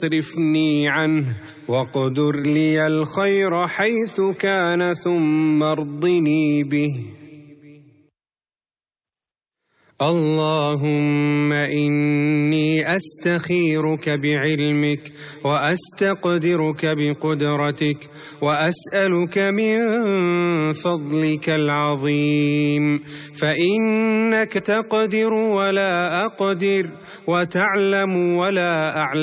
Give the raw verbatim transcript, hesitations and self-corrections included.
اصرفني عنه واقدر لي الخير حيث كان ثم ارضني به. اللهم إني أستخيرك بعلمك وأستقدرك بقدرتك وأسألك من فضلك العظيم، فإنك تقدر ولا أقدر وتعلم ولا أعلم.